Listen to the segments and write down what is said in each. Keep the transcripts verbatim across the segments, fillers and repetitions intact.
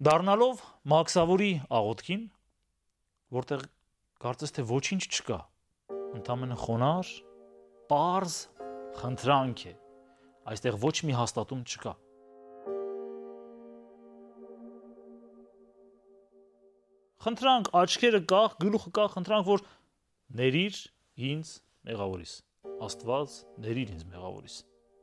Դառնալով Մաքսավուրի աղոթքին, որտեղ կարծես թե ոչինչ չկա, ընդամենը խոնար, պարզ խնդրանք է, այստեղ ոչ մի հաստատում չկա։ Խնդրանք, աչքերը կախ, գլուխը կախ, խնդրանք, որ ներիր ինձ մեղավորիս, Աստված ներիր ինձ մեղավորիս։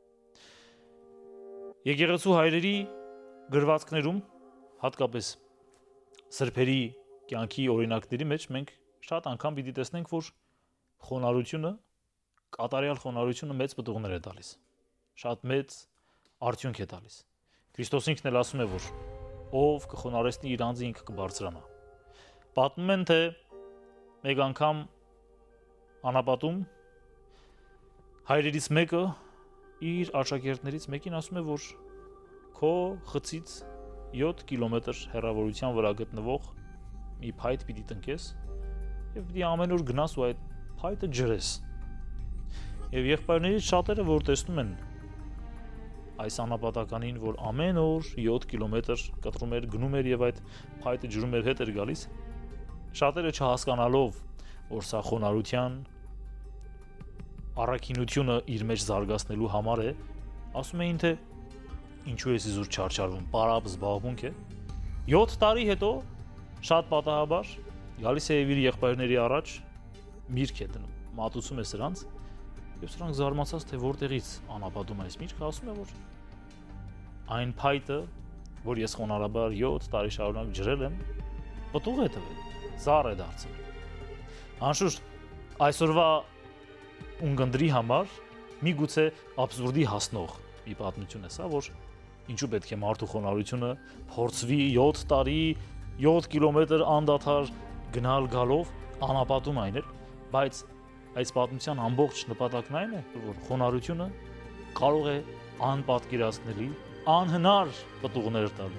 Եկեղեցու հայրերի գրվածքներում, հատկապես սրբերի կյանքի օրինակների մեջ մենք շատ անգամ պիտի տեսնենք, որ խոնարհությունը, կատարյալ խոնարհությունը մեծ պտուղներ է տալիս, շատ մեծ արդյունք է տալիս։ Քրիստոս ինքն էլ ասում է, որ ով կխոնարհեցնի իր անձը ինքը կբարձրանա։ Պատմում են, թե մեկ անգամ անապատում հայրերից մեկը իր աշակերտներից մեկին ասում է, որ քո խցից յոթ կիլոմետր հեռավորության վրա գտնվող մի փայտ պիտի տնկես եւ պիտի ամեն օր գնաս ու այդ փայտը ջրես։ Եվ եղբայրներից շատերը, որ տեսնում են այս անապատականին, որ ամեն օր յոթ կիլոմետր կտրում էր, գնում էր եւ այդ փայտը ջրում էր, հետ էր գալիս, շատերը չհասկանալով, որ սա խոնարհության առաքինությունը իր մեջ զարգացնելու համար է, ասում էին, թե ինչու ես իզուր չարչարվում, պարապ զբաղմունք է։ յոթ տարի հետո շատ պատահաբար գալիս է իր եղբայրների առաջ, միրգ է դնում, մատուցում է սրանց, եւ սրանք զարմացած, թե որտեղից անապատում այս միրգը, ասում է, որ այն փայտը, որ ես խոնարհաբար յոթ տարի շարունակ ջրել եմ, պտուղ է տվել, ծառ է դարձել։ Անշուշտ, այսօրվա ունգնդրի համար միգուցե աբսուրդի հասնող մի պատմություն է սա, որ ինչու պետք է մարդու խոնարհությունը փորձվի յոթ տարի, յոթ կիլոմետր անդադար գնալ գալով անապատում այնել, բայց այս պատմության ամբողջ նպատակն այն է, որ խոնարհությունը կարող է անպատկերացնելի, անհնար պտուղներ տալ։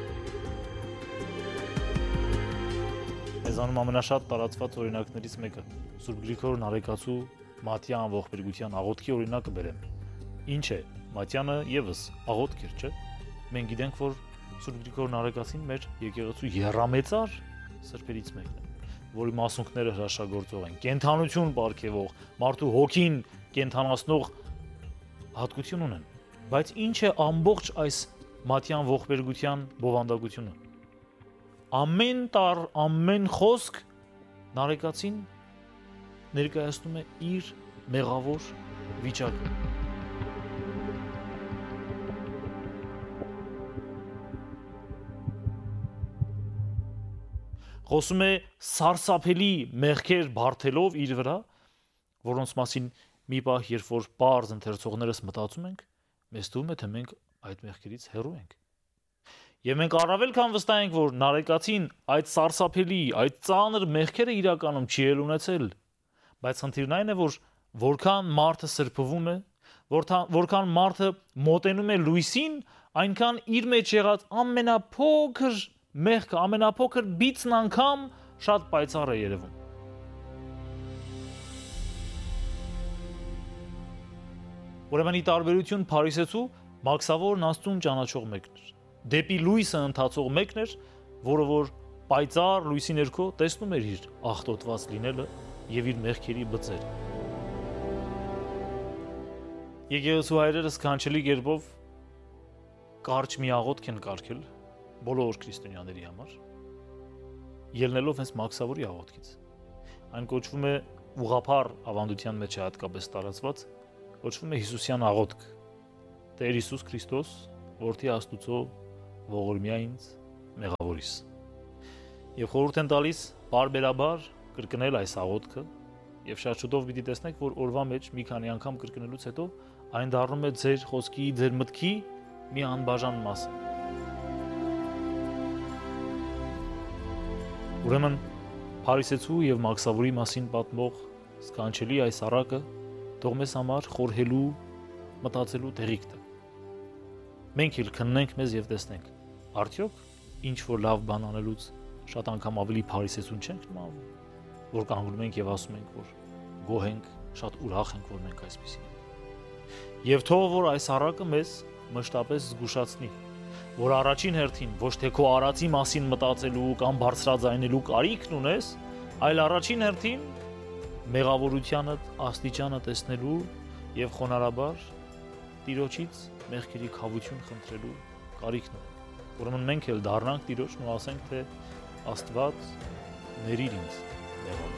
Մեզանում ամենաշատ տարածված օրինակներից մեկը Սուրբ Գրիգոր Նարեկացու Մատյան ողբերգության աղոթքի օրինակը բերեմ։ Ինչ է, Մատյանը եւս աղոթք էր, չէ՞։ Մենք գիտենք, որ Սուրբ Գրիգոր Նարեկացին մեր եկեղեցու եռամեծար սրբերից մեկն է, որի մասունքները հրաշագործող են, կենթանություն պարգևող, մարդու հոգին կենթանացնող հատկություն ունեն։ Բայց ինչ է ամբողջ այս Մատյան ողբերգության բովանդակությունը։ Ամեն տար, ամեն խոսք Նարեկացին ներկայացնում է իր մեղավոր վիճակը։ Խոսում է սարսափելի մեղքեր բարթելով իր վրա, որոնց մասին մի պահ, երբ որ պարզ ընթերցողներս մտածում ենք, մեզ թվում է, թե մենք այդ մեղքերից հեռու ենք։ Եվ մենք առավել քան վստահ ենք, որ Նարեկացին այդ սարսափելի, այդ ծանր մեղքերը իրականում չի էլ ունեցել, բայց խնդիրն այն է, որ որքան մարդը սրբվում է, որքան մարդը մոտենում է լույսին, այնքան իր մեջ եղած ամենափոքր մեղքը, ամենափոքր բիծն անգամ շատ պայծառ է երևում։ Ուրեմն ի տարբերություն Փարիսեցու, Մաքսավորն Աստծուն ճանաչող մեկն էր։ Դեպի լույսը ընթացող մեկն էր, որը որ պայծառ լույսի ներքո տեսնում էր իր աղտոտված լինելը եւ իր մեղքերի բծերը։ Եկեղեցու հայրերը սքանչելի կերպով կարճ մի աղոթք են կարգել բոլոր քրիստոնյաների համար, ելնելով հենց Մաքսավորի աղոթքից։ Այն կոչվում է ուղղափառ ավանդության մեջ է հատկապես տարածված, կոչվում է Հիսուսյան աղոթք։ Տեր Հիսուս Քրիստոս, որդի Աստուծո, ողորմյա ինձ մեղավորիս։ Եվ խորհուրդ են տալիս բարբերաբար կրկնել այս աղոթքը, եւ շատ շուտով պիտի տեսնեք, որ օրվա մեջ մի քանի անգամ կրկնելուց հետո այն դառնում է ձեր խոսքի, ձեր մտքի մի անբաժան մասը։ Ուրեմն Փարիսեցու եւ Մաքսավորի մասին պատմող սքանչելի այս առակը թող մեզ համար խորհելու, մտածելու տեղիք տա։ Մենք էլ քննենք մեզ եւ տեսնենք, արդյոք ինչ որ լավ բան անելուց շատ անգամ ավելի Փարիսեցուն չենք նմանվում, որ կանգնում ենք եւ ասում ենք, որ գոհ ենք, շատ ուրախ ենք, որ մենք այսպեսին ենք։ Եվ թող որ այս առակը մեզ մշտապես զգուշացնի, որ առաջին հերթին ոչ թե քո արածի մասին մտածելու կամ բարձրաձայնելու կարիքն ունես, այլ առաջին հերթին մեղավորությանդ աստիճանը տեսնելու եւ խոնարհաբար Տիրոջից մեղքերի քավություն խնդրելու կարիքն ունենք։ Ուրեմն մենք էլ դառնանք Տիրոջն ու ասենք, թե Աստված ներիր ինձ մեղավոր։